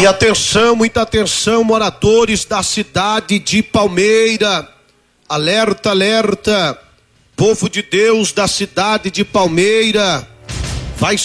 E atenção, muita atenção, moradores da cidade de Palmeira. Alerta, alerta. Povo de Deus da cidade de Palmeira. Vai